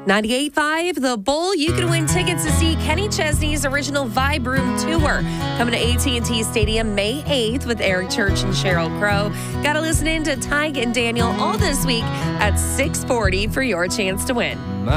98.5 The Bull. You can win tickets to see Kenny Chesney's original Vibe Room Tour. Coming to AT&T Stadium May 8th with Eric Church and Sheryl Crow. Got to listen in to Tyke and Daniel all this week at 6:40 for your chance to win.